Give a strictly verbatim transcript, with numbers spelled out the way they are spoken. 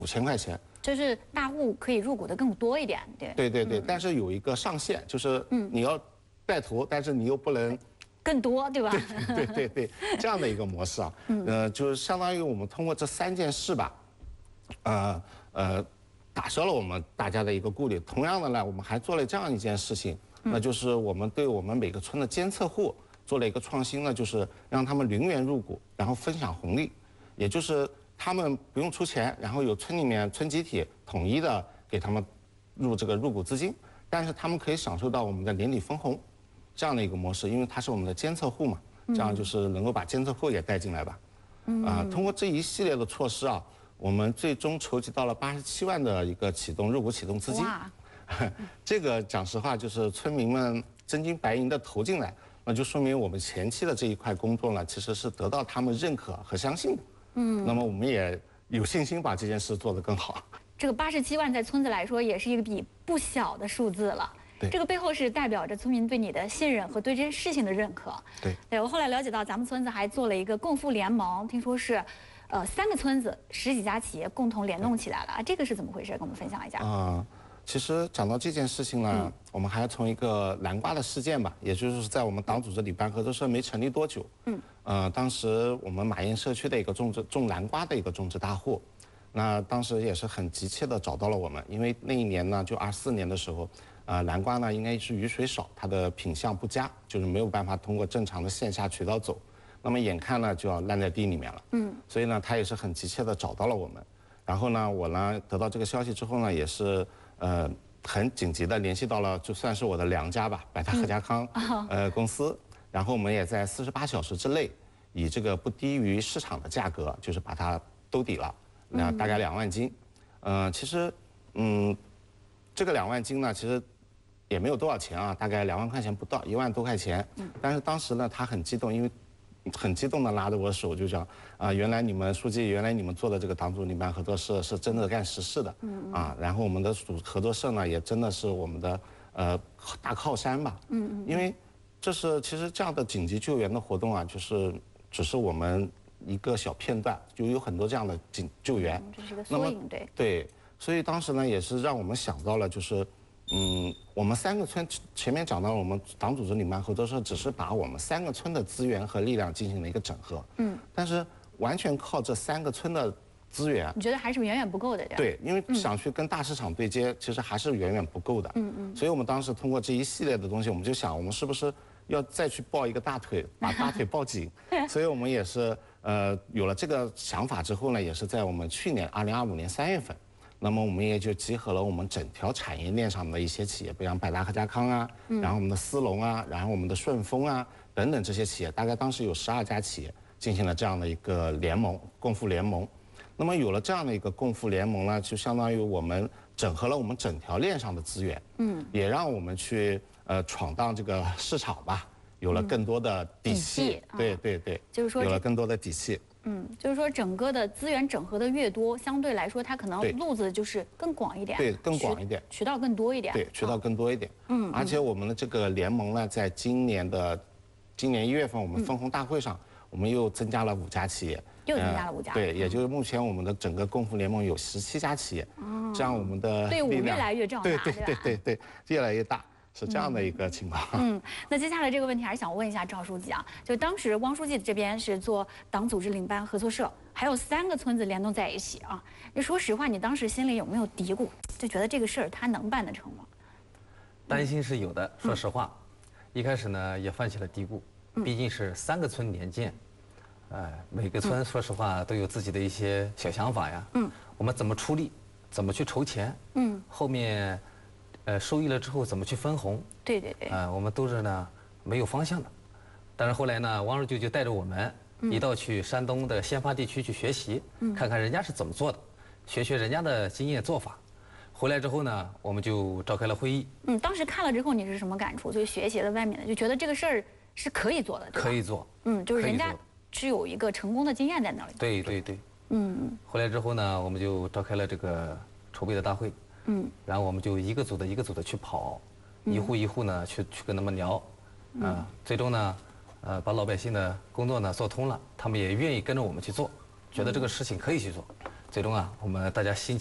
五千块钱。 就是大户可以入股的更多一点，对。 对对对，嗯、但是有一个上限，就是你要带头，但是你又不能。 更多对吧？ 对对对对，这样的一个模式啊，嗯、呃，就是相当于我们通过这三件事吧，呃呃，打消了我们大家的一个顾虑。同样的呢，我们还做了这样一件事情，那就是我们对我们每个村的监测户做了一个创新呢，就是让他们零元入股，然后分享红利，也就是他们不用出钱，然后有村里面村集体统一的给他们入这个入股资金，但是他们可以享受到我们的年底分红。 这样的一个模式，因为它是我们的监测户嘛，这样就是能够把监测户也带进来吧。啊，通过这一系列的措施啊，我们最终筹集到了八十七万的一个启动入股启动资金。这个讲实话，就是村民们真金白银的投进来，那就说明我们前期的这一块工作呢，其实是得到他们认可和相信的。嗯，那么我们也有信心把这件事做得更好。 这个八十七万在村子来说，也是一个笔不小的数字了。 这个背后是代表着村民对你的信任和对这件事情的认可。 对， 对我后来了解到，咱们村子还做了一个共富联盟，听说是，呃，三个村子十几家企业共同联动起来了啊，这个是怎么回事？跟我们分享一下。啊、 呃，其实讲到这件事情呢，嗯、我们还要从一个南瓜的事件吧，也就是在我们党组织里办合作社没成立多久，嗯，呃，当时我们马燕社区的一个种植种南瓜的一个种植大户。 那当时也是很急切的找到了我们，因为那一年呢，就二四年的时候，呃，南瓜呢应该是雨水少，它的品相不佳，就是没有办法通过正常的线下渠道走，那么眼看呢就要烂在地里面了，嗯，所以呢他也是很急切的找到了我们，然后呢我呢得到这个消息之后呢，也是呃很紧急的联系到了，就算是我的娘家吧，百达贺家康、嗯、呃公司，然后我们也在四十八小时之内，以这个不低于市场的价格，就是把它兜底了。 那大概两万斤，嗯、呃，其实，嗯，这个两万斤呢，其实也没有多少钱啊，大概两万块钱不到，一万多块钱。但是当时呢，他很激动，因为很激动的拉着我的手就讲啊、呃，原来你们书记，原来你们做的这个党组领班合作社是真的干实事的，啊，然后我们的组合作社呢，也真的是我们的呃大靠山吧，嗯嗯，因为这是其实这样的紧急救援的活动啊，就是只是我们。 一个小片段，就有很多这样的紧救援， 这是个缩影，对对，所以当时呢，也是让我们想到了，就是，嗯，我们三个村前面讲到了，我们党组织领班合作社只是把我们三个村的资源和力量进行了一个整合，嗯，但是完全靠这三个村的资源， 你觉得还是远远不够的， 对，因为想去跟大市场对接，其实还是远远不够的，嗯嗯，所以我们当时通过这一系列的东西，我们就想，我们是不是要再去抱一个大腿，把大腿抱紧，所以我们也是。 呃，有了这个想法之后呢，也是在我们去年二零二五年三月份，那么我们也就集合了我们整条产业链上的一些企业，比方百达贺家康啊，嗯、然后我们的思龙啊，然后我们的顺丰啊等等这些企业，大概当时有十二家企业进行了这样的一个联盟，共富联盟。那么有了这样的一个共富联盟呢，就相当于我们整合了我们整条链上的资源，嗯，也让我们去呃闯荡这个市场吧。 有了更多的底气，嗯、对对对， 就是说有了更多的底气。 嗯，就是说整个的资源整合的越多，相对来说它可能路子就是更广一点， 对，更广一点， 渠道更多一点， 对，渠道更多一点。嗯，而且我们的这个联盟呢，在今年的今年一月份，我们分红大会上，嗯、我们又增加了五家企业， 又增加了五家， 呃、对，也就是目前我们的整个共富联盟有十七家企业，哦，这样我们的队伍越来越壮大， 对对对对对，越来越大。 是这样的一个情况。 嗯，那接下来这个问题还是想问一下赵书记啊，就当时汪书记这边是做党组织领班合作社，还有三个村子联动在一起啊。你说实话，你当时心里有没有嘀咕，就觉得这个事儿他能办得成吗？ 担心是有的，说实话，嗯、一开始呢也泛起了嘀咕，毕竟是三个村联建，呃，每个村说实话都有自己的一些小想法呀。嗯，我们怎么出力，怎么去筹钱？嗯，后面。 呃，收益了之后怎么去分红？ 对对对。 啊、呃，我们都是呢没有方向的，但是后来呢，汪书记就带着我们、嗯、一道去山东的先发地区去学习，嗯、看看人家是怎么做的，学学人家的经验做法。回来之后呢，我们就召开了会议。 嗯，当时看了之后你是什么感触？就学习了外面的，就觉得这个事儿是可以做的，对吧？ 可以做。 嗯，就是人家是有一个成功的经验在那里。 对对对。嗯嗯。回来之后呢，我们就召开了这个筹备的大会。 嗯，然后我们就一个组的一个组的去跑，嗯、一户一户呢去去跟他们聊，啊、嗯呃，最终呢，呃，把老百姓的工作呢做通了，他们也愿意跟着我们去做，觉得这个事情可以去做， 最终啊，我们大家心。